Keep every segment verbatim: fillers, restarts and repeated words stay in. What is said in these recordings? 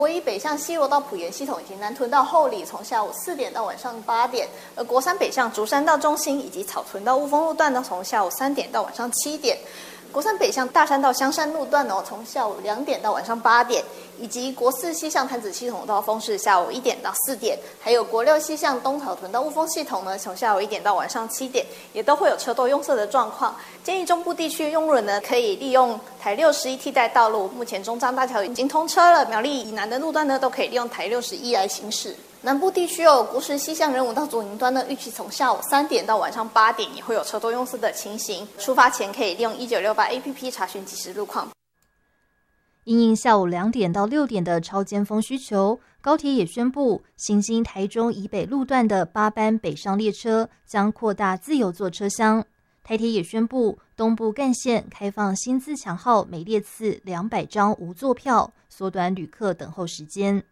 国一北向西螺到埔盐系统以及南屯到后里，从下午四点到晚上八点；而国三北向竹山到中心以及草屯到雾峰路段呢，从下午三点到晚上七点。国三北向大山到香山路段哦，从下午两点到晚上八点，以及国四西向潭子系统到丰市下午一点到四点，还有国六西向东草屯到雾峰系统呢，从下午一点到晚上七点，也都会有车多拥塞的状况。建议中部地区用路人呢，可以利用台六十一替代道路。目前中彰大桥已经通车了，苗栗以南的路段呢，都可以利用台六十一来行驶。南部地区哦，国十西向仁武到左营端呢，预期从下午三点到晚上八点也会有车多拥塞的情形。出发前可以利用一九六八 A P P 查询即时路况。 因应下午两点到六点的超尖峰需求，高铁也宣布，行经台中以北路段的八班北上列车将扩大自由座车厢。台铁也宣布，东部干线开放新自强号每列次两百张无座票，缩短旅客等候时间。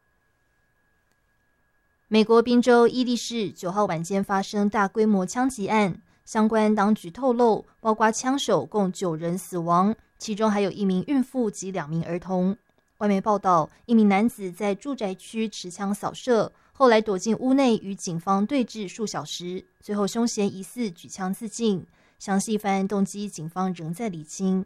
美国宾州伊利市九号晚间发生大规模枪击案，相关当局透露，包括枪手共九人死亡，其中还有一名孕妇及两名儿童。外媒报道，一名男子在住宅区持枪扫射，后来躲进屋内与警方对峙数小时，最后凶嫌疑似举枪自尽。详细犯案动机，警方仍在厘清。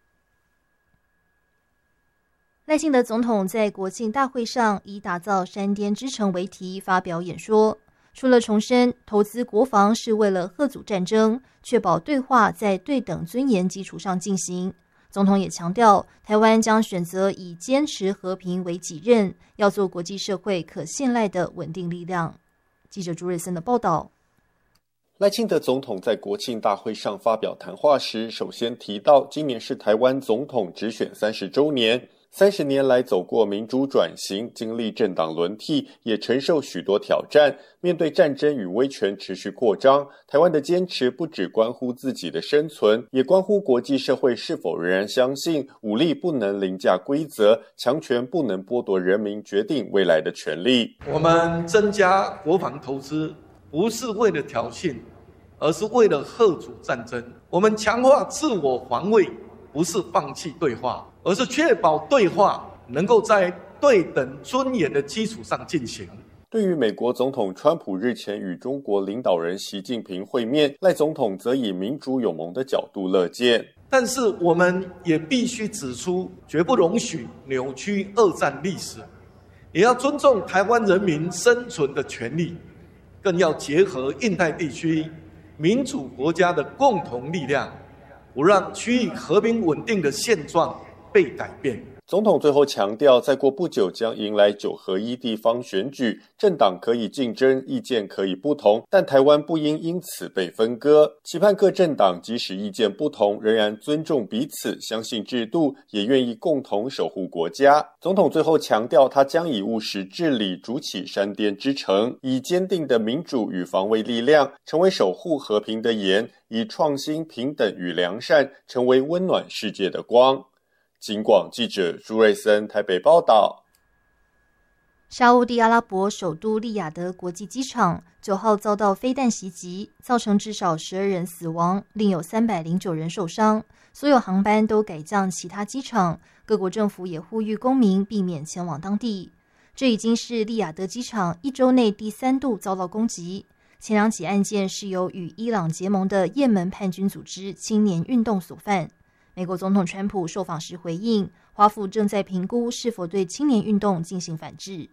赖清德总统在国庆大会上以打造山巅之城为题发表演说，除了重申投资国防是为了吓阻战争，确保对话在对等尊严基础上进行，总统也强调，台湾将选择以坚持和平为己任，要做国际社会可信赖的稳定力量。记者朱瑞森的报道。 赖清德总统在国庆大会上发表谈话时，首先提到，今年是台湾总统直选三十周年。三十年来走过民主转型，经历政党轮替，也承受许多挑战。面对战争与威权持续扩张，台湾的坚持不只关乎自己的生存，也关乎国际社会是否仍然相信武力不能凌驾规则，强权不能剥夺人民决定未来的权利。 我们增加国防投资，不是为了挑衅，而是为了吓阻战争。我们强化自我防卫，不是放弃对话，而是确保对话能够在对等尊严的基础上进行。 对于美国总统川普日前与中国领导人习近平会面，赖总统则以民主有盟的角度乐见。 但是我们也必须指出，绝不容许扭曲二战历史，也要尊重台湾人民生存的权利，更要结合印太地区民主国家的共同力量，不让区域和平稳定的现状被改变。 总统最后强调，再过不久将迎来九合一地方选举，政党可以竞争，意见可以不同，但台湾不应因此被分割。期盼各政党即使意见不同，仍然尊重彼此，相信制度，也愿意共同守护国家。总统最后强调，他将以务实治理筑起山巅之城，以坚定的民主与防卫力量，成为守护和平的盐，以创新、平等与良善，成为温暖世界的光。警广记者朱瑞森台北报道。 沙烏地阿拉伯首都利雅得国际机场九号遭到飞弹袭击，造成至少十二人死亡，另有三百零九人受伤。所有航班都改降其他机场，各国政府也呼吁公民避免前往当地。这已经是利雅得机场一周内第三度遭到攻击。前两起案件是由与伊朗结盟的也门叛军组织青年运动所犯。美国总统川普受访时回应，华府正在评估是否对青年运动进行反制。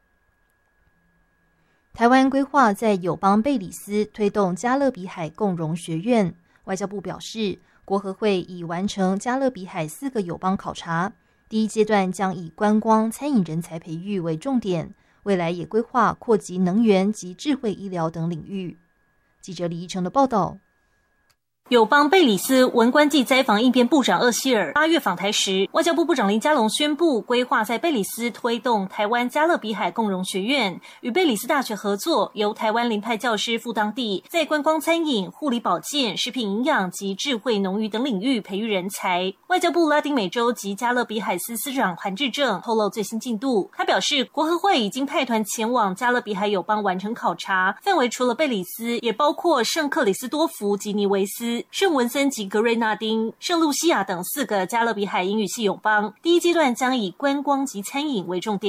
台湾规划在友邦贝里斯推动加勒比海共融学院，外交部表示，国合会已完成加勒比海四个友邦考察，第一阶段将以观光、餐饮人才培育为重点，未来也规划扩及能源及智慧医疗等领域。记者李依成的报道。 友邦贝里斯文官暨灾防应变部长厄希尔八月访台时，外交部部长林佳龙宣布，规划在贝里斯推动台湾加勒比海共融学院，与贝里斯大学合作，由台湾林派教师赴当地，在观光、餐饮、护理保健、食品营养及智慧农渔等领域培育人才。外交部拉丁美洲及加勒比海司司长韩志正透露最新进度，他表示，国合会已经派团前往加勒比海友邦完成考察，范围除了贝里斯，也包括圣克里斯多福及尼维斯。 斯、圣文森及格瑞纳丁、圣露西亚等四个加勒比海英语系友邦。第一阶段将以观光及餐饮为重点。